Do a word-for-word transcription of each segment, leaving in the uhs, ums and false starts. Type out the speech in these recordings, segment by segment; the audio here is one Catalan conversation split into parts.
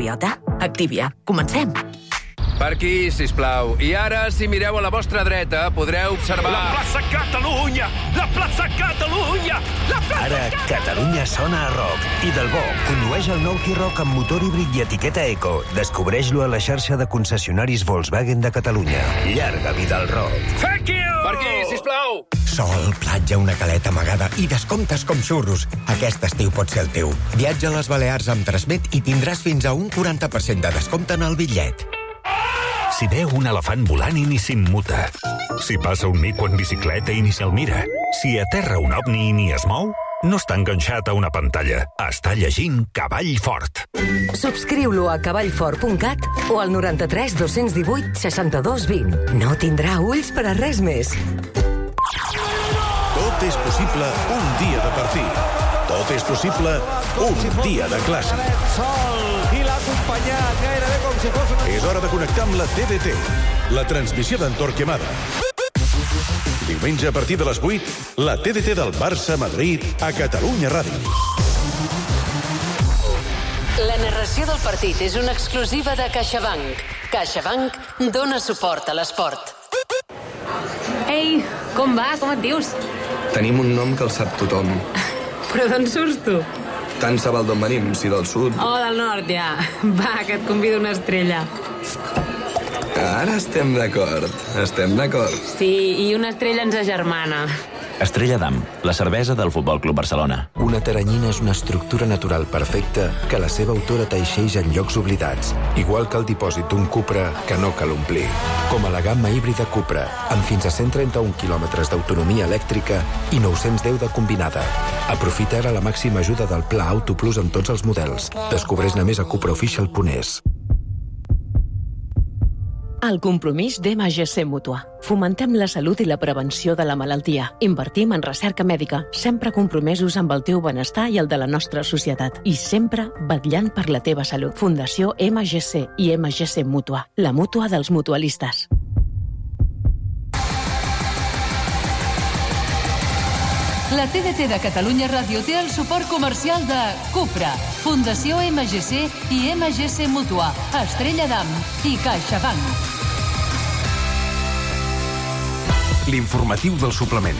patriota. Activia. Comencem. Per aquí, sisplau. I ara, si mireu a la vostra dreta, podreu observar... La plaça Catalunya! La plaça Catalunya! La plaça Ara, Catalunya sona a rock. I del bo, condueix el nou T-Roc amb motor híbrid i etiqueta Eco. Descobreix-lo a la xarxa de concessionaris Volkswagen de Catalunya. Llarga vida al rock. Thank you! Per aquí, sisplau! Sol, platja, una caleta amagada i descomptes com xurros. Aquest estiu pot ser el teu. Viatja a les Balears amb Transmet i tindràs fins a un quaranta per cent de descompte en el bitllet. Si veu un elefant volant i ni s'immuta. Si passa un mico en bicicleta i ni se'l mira. Si aterra un ovni i ni es mou, no està enganxat a una pantalla. Està llegint Cavall Fort. Subscriu-lo a cavallfort punt cat o al noranta-tres dos-cents divuit seixanta-dos vint. No tindrà ulls per a res més. Tot és possible un dia de partit. Tot és possible un dia de clàssic. I l'ha acompanyat gairebé com si fos una... És hora de connectar amb la T D T, la transmissió d'en Torquemada. Diumenge a partir de les vuit, la T D T del Barça-Madrid a Catalunya Ràdio. La narració del partit és una exclusiva de CaixaBank. CaixaBank dona suport a l'esport. Ei, com va? Com et dius? Tenim un nom que el sap tothom. Però d'on surts tu? Tant se val d'on venim, si del sud... Oh, del nord, ja. Va, que et convido una estrella. Ara estem d'acord, estem d'acord. Sí, i una estrella ens agermana. Estrella d'Am, la cervesa del Futbol Club Barcelona. Una teranyina és una estructura natural perfecta que la seva autora teixeix en llocs oblidats, igual que el dipòsit d'un Cupra que no cal omplir. Com a la gamma híbrida Cupra, amb fins a cent trenta-un quilòmetres d'autonomia elèctrica i nou-cents deu de combinada. Aprofita ara la màxima ajuda del Pla Auto Plus en tots els models. Descobreix-ne més a cupraofficial punt es. El compromís d'M G C Mútua. Fomentem la salut i la prevenció de la malaltia. Invertim en recerca mèdica, sempre compromesos amb el teu benestar i el de la nostra societat. I sempre vetllant per la teva salut. Fundació M G C i M G C Mútua. La mútua dels mutualistes. La T D T de Catalunya Ràdio té el suport comercial de Cupra, Fundació M G C i M G C Mútua, Estrella d'Am i CaixaBank. L'informatiu del suplement.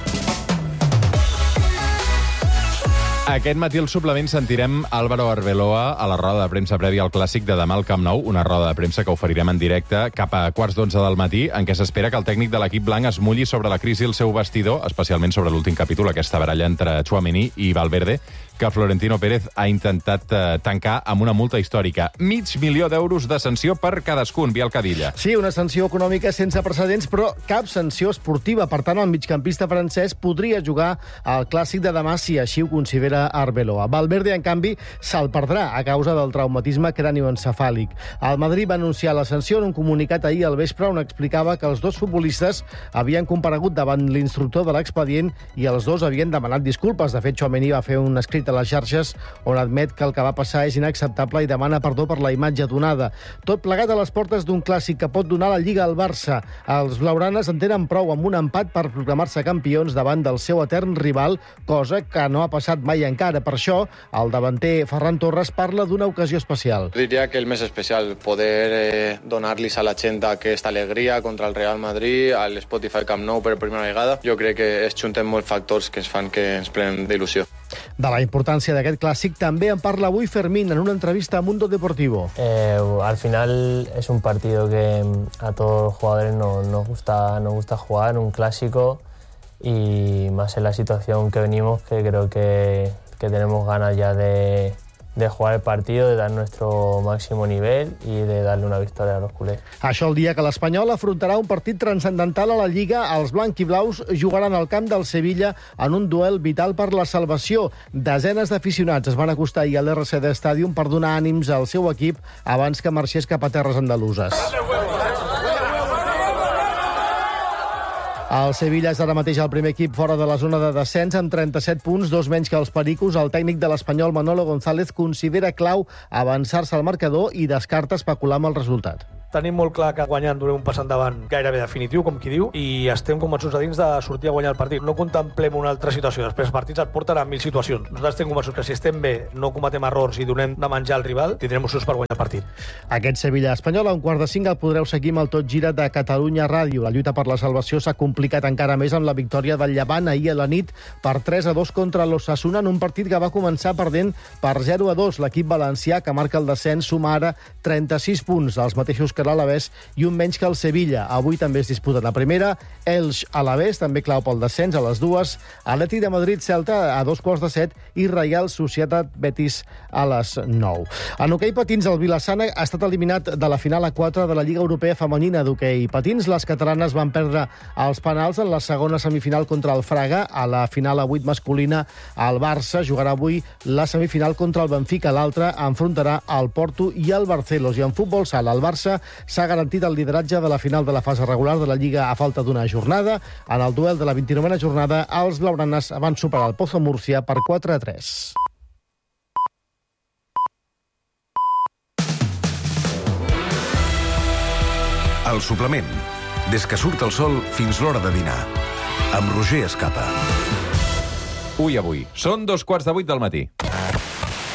Aquest matí al suplement sentirem Álvaro Arbeloa a la roda de premsa prèvia al clàssic de demà al Camp Nou, una roda de premsa que oferirem en directe cap a quarts d'onze del matí, en què s'espera que el tècnic de l'equip blanc es mulli sobre la crisi al seu vestidor, especialment sobre l'últim capítol, aquesta baralla entre Tchouaméni i Valverde, que Florentino Pérez ha intentat eh, tancar amb una multa històrica. Mig milió d'euros de sanció per cadascun, Biel Cadilla. Sí, una sanció econòmica sense precedents, però cap sanció esportiva. Per tant, el migcampista francès podria jugar al clàssic de demà si així ho considera Arbeloa. Valverde, en canvi, se'l perdrà a causa del traumatisme cranioencefàlic. El Madrid va anunciar la sanció en un comunicat ahir al vespre on explicava que els dos futbolistes havien comparegut davant l'instructor de l'expedient i els dos havien demanat disculpes. De fet, Tchouaméni va fer un escrit a les xarxes on admet que el que va passar és inacceptable i demana perdó per la imatge donada. Tot plegat a les portes d'un clàssic que pot donar la Lliga al Barça. Els blaugranes en tenen prou amb un empat per proclamar-se campions davant del seu etern rival, cosa que no ha passat mai encara. Per això, el davanter Ferran Torres parla d'una ocasió especial. Diria que el més especial, poder eh, donar-los a la gent aquesta alegria contra el Real Madrid, al Spotify Camp Nou per primera vegada. Jo crec que es junten molts factors que ens fan que ens plenen d'il·lusió. De la importància d'aquest clàssic també en parla avui Fermín en una entrevista a Mundo Deportivo. Eh, al final es un partido que a todos los jugadores nos, nos, gusta, nos gusta jugar, un clásico, y más en la situación que venimos, que creo que, que tenemos ganas ya de, de jugar el partido, de dar nuestro máximo nivel y de darle una victòria a los culers. Això el dia que l'Espanyol afrontarà un partit transcendental a la Lliga, els blanquiblaus jugaran al camp del Sevilla en un duel vital per la salvació. Desenes d'aficionats es van acostar ahir a l'R C D Stadium per donar ànims al seu equip abans que marxés cap a terres andaluses. El Sevilla és ara mateix el primer equip fora de la zona de descens amb trenta-set punts, dos menys que els Pericos. El tècnic de l'Espanyol, Manolo González, considera clau avançar-se al marcador i descarta especular amb el resultat. Tenim molt clar que guanyant donem un pas endavant gairebé definitiu, com qui diu, i estem convençuts a dins de sortir a guanyar el partit. No contemplem una altra situació. Després els partits et porten a mil situacions. Nosaltres estem convençuts que si estem bé, no cometem errors i donem de menjar al rival, tindrem opcions per guanyar el partit. Aquest Sevilla-Espanyol, a un quart de cinc, el podreu seguir amb el Tot Gira de Catalunya Ràdio. La lluita per la salvació s'ha complicat encara més amb la victòria del Llevant ahir a la nit per tres a dos contra l'Osasuna en un partit que va començar perdent per zero a dos. L'equip valencià, que marca el descens, suma ara trenta-sis punts, els mateixos que l'Alavés i un menys que el Sevilla. Avui també es disputen la primera. Elx-Alavés, també clau pel descens, a les dues. Atlètic de Madrid-Celta a dos quarts de set i Reial Societat-Betis a les nou. En hoquei patins, el Vilassana ha estat eliminat de la final a quatre de la Lliga Europea Femenina d'hoquei patins. Les catalanes van perdre els penals en la segona semifinal contra el Fraga. A la final a vuit masculina, el Barça jugarà avui la semifinal contra el Benfica. L'altra enfrontarà el Porto i el Barcelos. I en futbol sala, el Barça s'ha garantit el lideratge de la final de la fase regular de la Lliga a falta d'una jornada. En el duel de la vint-i-novena jornada, els blaugranes van superar el Pozo Múrcia per quatre a tres. El suplement. Des que surt el sol fins l'hora de dinar. Amb Roger Escapa. Ui, avui. Són dos quarts de vuit del matí.